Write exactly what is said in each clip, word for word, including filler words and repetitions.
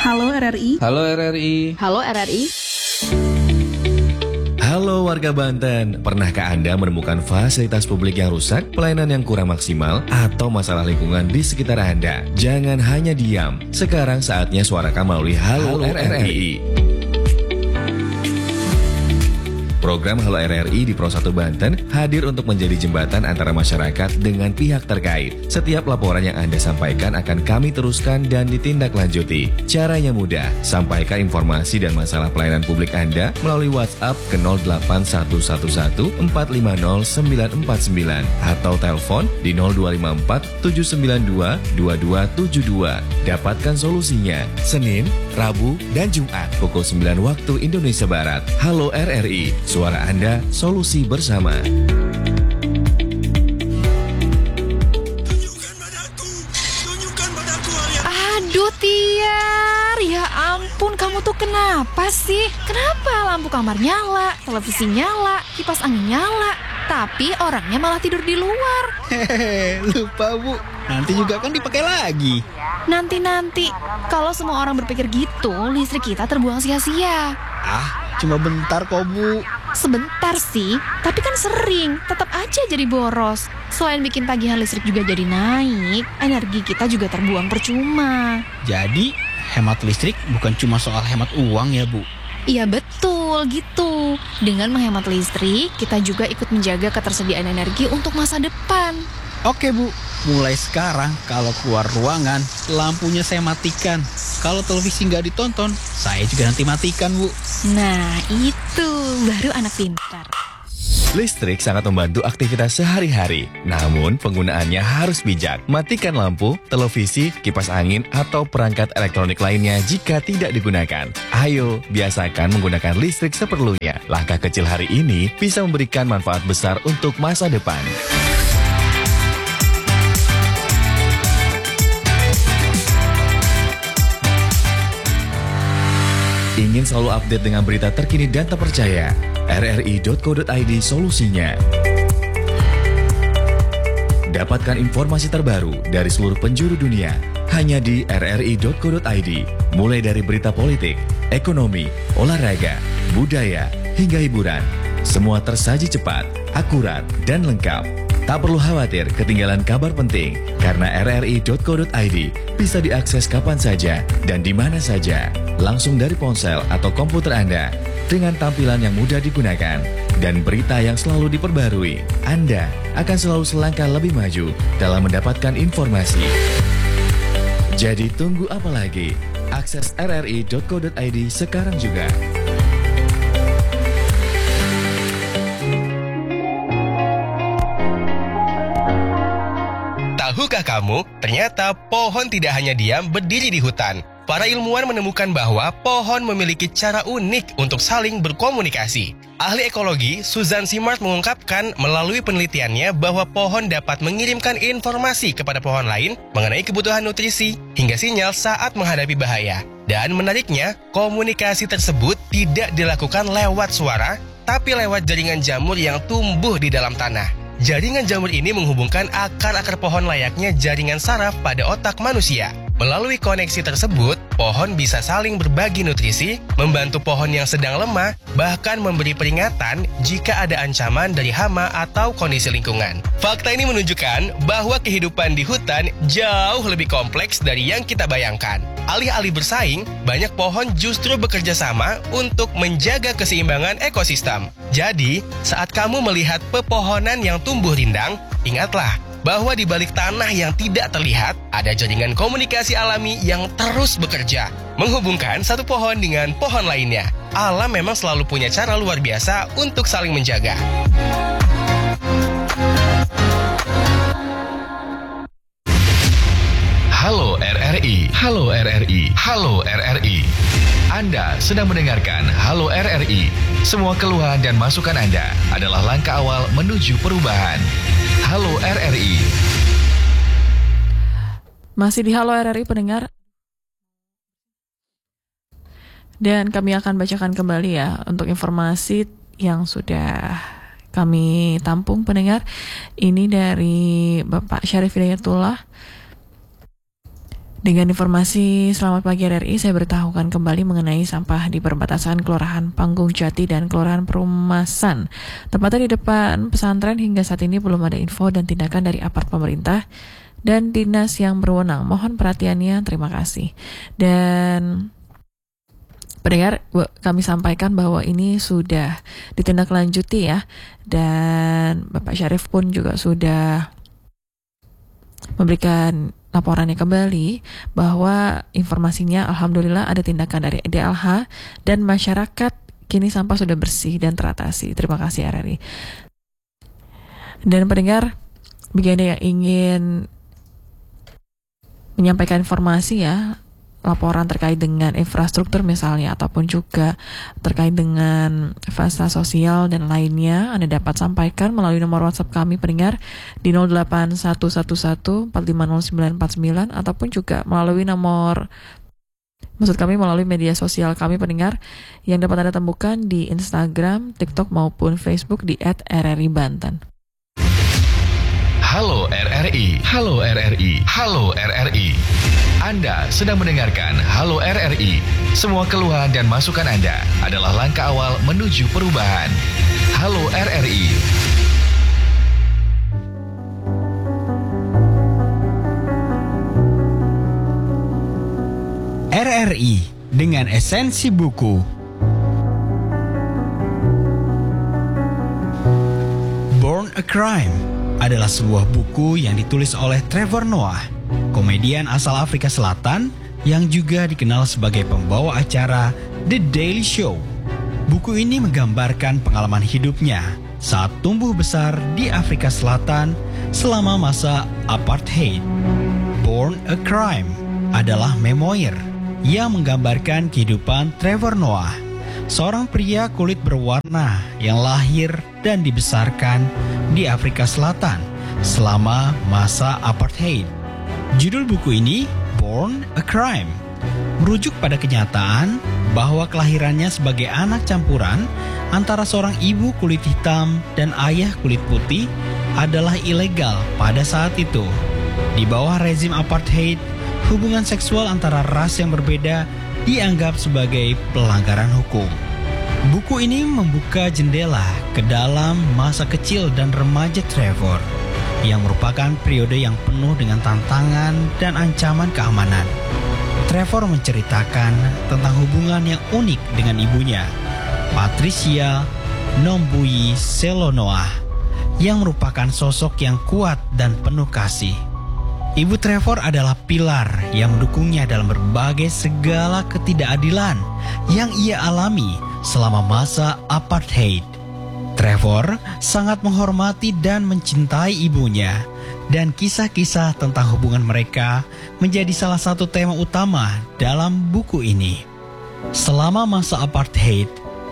Halo R R I. Halo R R I. Halo R R I. Halo warga Banten, pernahkah Anda menemukan fasilitas publik yang rusak, pelayanan yang kurang maksimal, atau masalah lingkungan di sekitar Anda? Jangan hanya diam, sekarang saatnya suarakan melalui Halo, Halo R R I. Program Halo R R I di Pro satu Banten hadir untuk menjadi jembatan antara masyarakat dengan pihak terkait. Setiap laporan yang Anda sampaikan akan kami teruskan dan ditindaklanjuti. Caranya mudah, sampaikan informasi dan masalah pelayanan publik Anda melalui WhatsApp ke nol delapan satu satu satu empat lima nol sembilan empat sembilan atau telepon di nol dua lima empat tujuh sembilan dua dua dua tujuh dua. Dapatkan solusinya Senin, Rabu, dan Jumat pukul sembilan waktu Indonesia Barat. Halo R R I. Suara Anda, solusi bersama. Aduh Tiar, ya ampun kamu tuh kenapa sih? Kenapa lampu kamar nyala, televisi nyala, kipas angin nyala, tapi orangnya malah tidur di luar? Hehehe, lupa Bu, nanti juga kan dipakai lagi. Nanti-nanti, kalau semua orang berpikir gitu, listrik kita terbuang sia-sia. Ah, cuma bentar kok Bu. Sebentar sih, tapi kan sering, tetap aja jadi boros. Selain bikin tagihan listrik juga jadi naik, energi kita juga terbuang percuma. Jadi, hemat listrik bukan cuma soal hemat uang ya Bu? Iya betul, gitu. Dengan menghemat listrik, kita juga ikut menjaga ketersediaan energi untuk masa depan. Oke Bu, mulai sekarang kalau keluar ruangan, lampunya saya matikan. Kalau televisi nggak ditonton, saya juga nanti matikan Bu. Nah itu, baru anak pintar. Listrik sangat membantu aktivitas sehari-hari. Namun penggunaannya harus bijak. Matikan lampu, televisi, kipas angin, atau perangkat elektronik lainnya jika tidak digunakan. Ayo, biasakan menggunakan listrik seperlunya. Langkah kecil hari ini bisa memberikan manfaat besar untuk masa depan. Ingin selalu update dengan berita terkini dan terpercaya? R R I dot co dot I D solusinya. Dapatkan informasi terbaru dari seluruh penjuru dunia hanya di R R I dot co dot I D. Mulai dari berita politik, ekonomi, olahraga, budaya, hingga hiburan. Semua tersaji cepat, akurat, dan lengkap. Tak perlu khawatir ketinggalan kabar penting, karena R R I dot co dot I D bisa diakses kapan saja dan di mana saja, langsung dari ponsel atau komputer Anda, dengan tampilan yang mudah digunakan dan berita yang selalu diperbarui. Anda akan selalu selangkah lebih maju dalam mendapatkan informasi. Jadi tunggu apa lagi? Akses R R I dot co dot I D sekarang juga. Tahukah kamu, ternyata pohon tidak hanya diam berdiri di hutan. Para ilmuwan menemukan bahwa pohon memiliki cara unik untuk saling berkomunikasi. Ahli ekologi Susan Simard mengungkapkan melalui penelitiannya bahwa pohon dapat mengirimkan informasi kepada pohon lain mengenai kebutuhan nutrisi hingga sinyal saat menghadapi bahaya. Dan menariknya, komunikasi tersebut tidak dilakukan lewat suara, tapi lewat jaringan jamur yang tumbuh di dalam tanah. Jaringan jamur ini menghubungkan akar-akar pohon layaknya jaringan saraf pada otak manusia. Melalui koneksi tersebut, pohon bisa saling berbagi nutrisi, membantu pohon yang sedang lemah, bahkan memberi peringatan jika ada ancaman dari hama atau kondisi lingkungan. Fakta ini menunjukkan bahwa kehidupan di hutan jauh lebih kompleks dari yang kita bayangkan. Alih-alih bersaing, banyak pohon justru bekerja sama untuk menjaga keseimbangan ekosistem. Jadi, saat kamu melihat pepohonan yang tumbuh rindang, ingatlah bahwa di balik tanah yang tidak terlihat, ada jaringan komunikasi alami yang terus bekerja, menghubungkan satu pohon dengan pohon lainnya. Alam memang selalu punya cara luar biasa untuk saling menjaga. Halo R R I, halo R R I, halo R R I. Anda sedang mendengarkan Halo R R I. Semua keluhan dan masukan Anda adalah langkah awal menuju perubahan. Halo R R I. Masih di Halo R R I pendengar. Dan kami akan bacakan kembali ya untuk informasi yang sudah kami tampung pendengar. Ini dari Bapak Syarif Hidayatullah. Dengan informasi Selamat Pagi R R I, saya beritahukan kembali mengenai sampah di perbatasan Kelurahan Panggung Jati dan Kelurahan Perumasan. Tepatnya di depan pesantren, hingga saat ini belum ada info dan tindakan dari apart pemerintah dan dinas yang berwenang. Mohon perhatiannya, terima kasih. Dan pendengar, kami sampaikan bahwa ini sudah ditindaklanjuti ya, dan Bapak Syarif pun juga sudah memberikan laporannya kembali bahwa informasinya alhamdulillah ada tindakan dari D L H dan masyarakat kini sampah sudah bersih dan teratasi. Terima kasih R R I. Dan pendengar, bagi Anda yang ingin menyampaikan informasi ya, laporan terkait dengan infrastruktur misalnya, ataupun juga terkait dengan fasa sosial dan lainnya, Anda dapat sampaikan melalui nomor WhatsApp kami pendengar di nol delapan satu satu satu empat lima nol sembilan empat sembilan, ataupun juga melalui nomor maksud kami melalui media sosial kami pendengar yang dapat Anda temukan di Instagram, TikTok maupun Facebook di et r r i banten. Halo R R I, halo R R I, halo R R I. Anda sedang mendengarkan Halo R R I. Semua keluhan dan masukan Anda adalah langkah awal menuju perubahan. Halo R R I. R R I dengan esensi buku. Born a Crime adalah sebuah buku yang ditulis oleh Trevor Noah, komedian asal Afrika Selatan yang juga dikenal sebagai pembawa acara The Daily Show. Buku ini menggambarkan pengalaman hidupnya saat tumbuh besar di Afrika Selatan selama masa apartheid. Born a Crime adalah memoir yang menggambarkan kehidupan Trevor Noah, seorang pria kulit berwarna yang lahir dan dibesarkan di Afrika Selatan selama masa apartheid. Judul buku ini, Born a Crime, merujuk pada kenyataan bahwa kelahirannya sebagai anak campuran antara seorang ibu kulit hitam dan ayah kulit putih adalah ilegal pada saat itu. Di bawah rezim apartheid, hubungan seksual antara ras yang berbeda dianggap sebagai pelanggaran hukum. Buku ini membuka jendela ke dalam masa kecil dan remaja Trevor, yang merupakan periode yang penuh dengan tantangan dan ancaman keamanan. Trevor menceritakan tentang hubungan yang unik dengan ibunya, Patricia Nombuyi Selonoah, yang merupakan sosok yang kuat dan penuh kasih. Ibu Trevor adalah pilar yang mendukungnya dalam berbagai segala ketidakadilan yang ia alami selama masa apartheid. Trevor sangat menghormati dan mencintai ibunya, dan kisah-kisah tentang hubungan mereka menjadi salah satu tema utama dalam buku ini. Selama masa apartheid,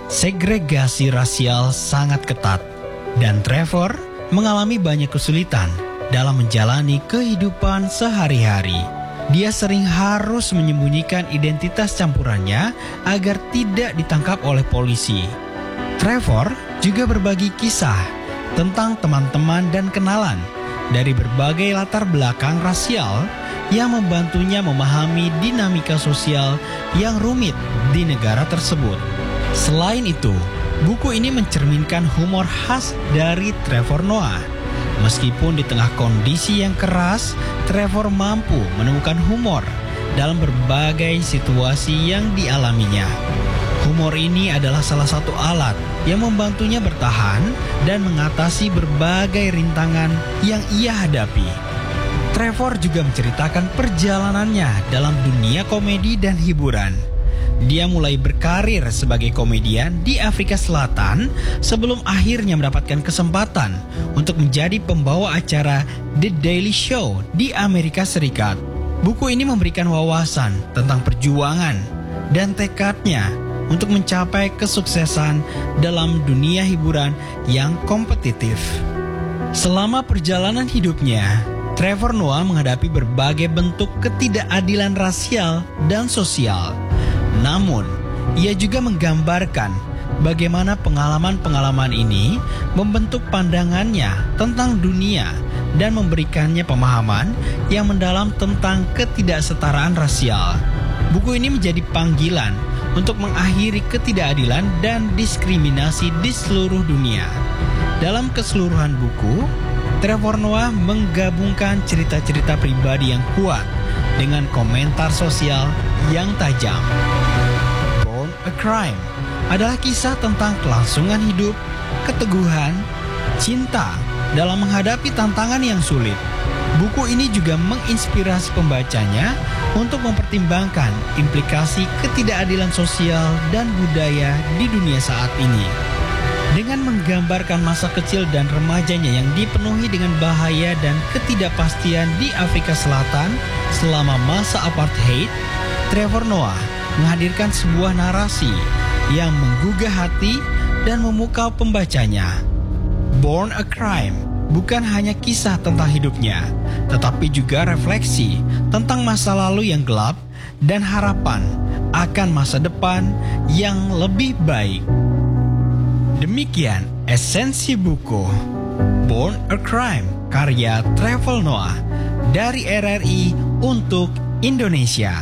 segregasi rasial sangat ketat, dan Trevor mengalami banyak kesulitan dalam menjalani kehidupan sehari-hari. Dia sering harus menyembunyikan identitas campurannya agar tidak ditangkap oleh polisi. Trevor juga berbagi kisah tentang teman-teman dan kenalan dari berbagai latar belakang rasial yang membantunya memahami dinamika sosial yang rumit di negara tersebut. Selain itu, buku ini mencerminkan humor khas dari Trevor Noah. Meskipun di tengah kondisi yang keras, Trevor mampu menemukan humor dalam berbagai situasi yang dialaminya. Humor ini adalah salah satu alat yang membantunya bertahan dan mengatasi berbagai rintangan yang ia hadapi. Trevor juga menceritakan perjalanannya dalam dunia komedi dan hiburan. Dia mulai berkarir sebagai komedian di Afrika Selatan sebelum akhirnya mendapatkan kesempatan untuk menjadi pembawa acara The Daily Show di Amerika Serikat. Buku ini memberikan wawasan tentang perjuangan dan tekadnya untuk mencapai kesuksesan dalam dunia hiburan yang kompetitif. Selama perjalanan hidupnya, Trevor Noah menghadapi berbagai bentuk ketidakadilan rasial dan sosial. Namun, ia juga menggambarkan bagaimana pengalaman-pengalaman ini membentuk pandangannya tentang dunia dan memberikannya pemahaman yang mendalam tentang ketidaksetaraan rasial. Buku ini menjadi panggilan untuk mengakhiri ketidakadilan dan diskriminasi di seluruh dunia. Dalam keseluruhan buku, Trevor Noah menggabungkan cerita-cerita pribadi yang kuat dengan komentar sosial yang tajam. Born a Crime adalah kisah tentang kelangsungan hidup, keteguhan, cinta dalam menghadapi tantangan yang sulit. Buku ini juga menginspirasi pembacanya untuk mempertimbangkan implikasi ketidakadilan sosial dan budaya di dunia saat ini. Dengan menggambarkan masa kecil dan remajanya yang dipenuhi dengan bahaya dan ketidakpastian di Afrika Selatan selama masa apartheid, Trevor Noah menghadirkan sebuah narasi yang menggugah hati dan memukau pembacanya. Born a Crime bukan hanya kisah tentang hidupnya, tetapi juga refleksi tentang masa lalu yang gelap dan harapan akan masa depan yang lebih baik. Demikian esensi buku Born a Crime karya Trevor Noah dari R R I untuk Indonesia.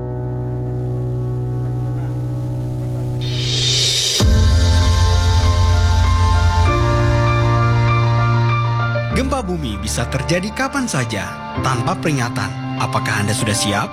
Gempa bumi bisa terjadi kapan saja, tanpa peringatan. Apakah Anda sudah siap?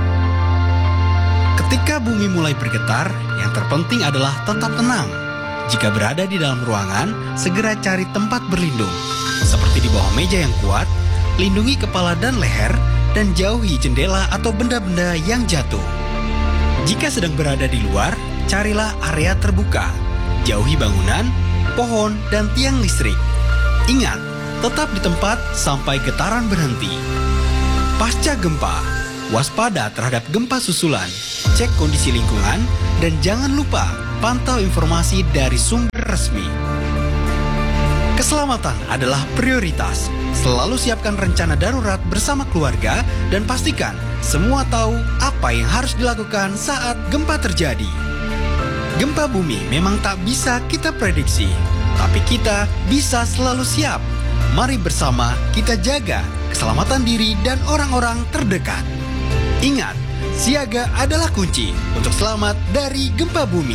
Ketika bumi mulai bergetar, yang terpenting adalah tetap tenang. Jika berada di dalam ruangan, segera cari tempat berlindung. Seperti di bawah meja yang kuat, lindungi kepala dan leher, dan jauhi jendela atau benda-benda yang jatuh. Jika sedang berada di luar, carilah area terbuka. Jauhi bangunan, pohon, dan tiang listrik. Ingat, tetap di tempat sampai getaran berhenti. Pasca gempa, waspada terhadap gempa susulan, cek kondisi lingkungan, dan jangan lupa pantau informasi dari sumber resmi. Keselamatan adalah prioritas. Selalu siapkan rencana darurat bersama keluarga dan pastikan semua tahu apa yang harus dilakukan saat gempa terjadi. Gempa bumi memang tak bisa kita prediksi, tapi kita bisa selalu siap. Mari bersama kita jaga keselamatan diri dan orang-orang terdekat. Ingat, siaga adalah kunci untuk selamat dari gempa bumi.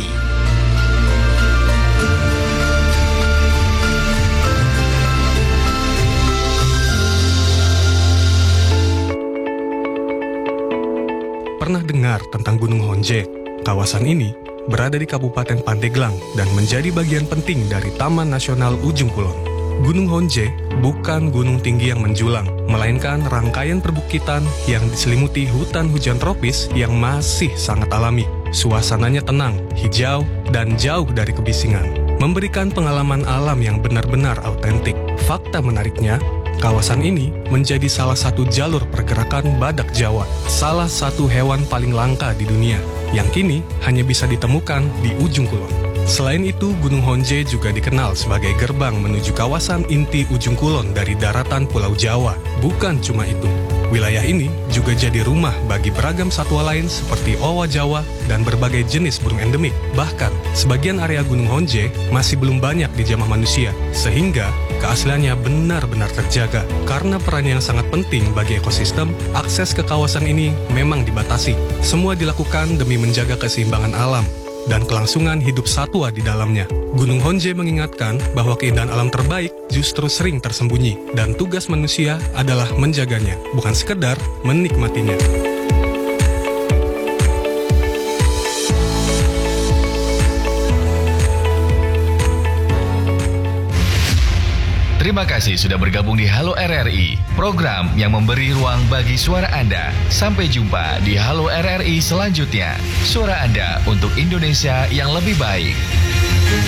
Pernah dengar tentang Gunung Honje? Kawasan ini berada di Kabupaten Pandeglang dan menjadi bagian penting dari Taman Nasional Ujung Kulon. Gunung Honje bukan gunung tinggi yang menjulang, melainkan rangkaian perbukitan yang diselimuti hutan hujan tropis yang masih sangat alami. Suasananya tenang, hijau, dan jauh dari kebisingan, memberikan pengalaman alam yang benar-benar autentik. Fakta menariknya, kawasan ini menjadi salah satu jalur pergerakan badak Jawa, salah satu hewan paling langka di dunia, yang kini hanya bisa ditemukan di Ujung Kulon. Selain itu, Gunung Honje juga dikenal sebagai gerbang menuju kawasan inti Ujung Kulon dari daratan Pulau Jawa. Bukan cuma itu, wilayah ini juga jadi rumah bagi beragam satwa lain seperti owa Jawa dan berbagai jenis burung endemik. Bahkan, sebagian area Gunung Honje masih belum banyak dijamah manusia, sehingga keasliannya benar-benar terjaga. Karena perannya yang sangat penting bagi ekosistem, akses ke kawasan ini memang dibatasi. Semua dilakukan demi menjaga keseimbangan alam dan kelangsungan hidup satwa di dalamnya. Gunung Honje mengingatkan bahwa keindahan alam terbaik justru sering tersembunyi, dan tugas manusia adalah menjaganya, bukan sekedar menikmatinya. Terima kasih sudah bergabung di Halo R R I, program yang memberi ruang bagi suara Anda. Sampai jumpa di Halo R R I selanjutnya. Suara Anda untuk Indonesia yang lebih baik.